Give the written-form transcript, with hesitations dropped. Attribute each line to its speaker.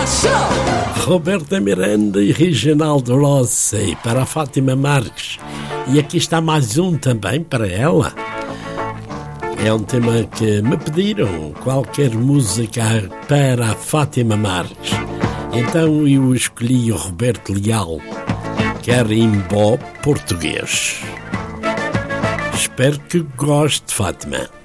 Speaker 1: Roberta Miranda e Reginaldo Rossi para a Fátima Marques. E aqui está mais um também para ela. É um tema que me pediram, qualquer música para a Fátima Marques. Então eu escolhi o Roberto Leal, Carimbó Português. Espero que goste, Fátima.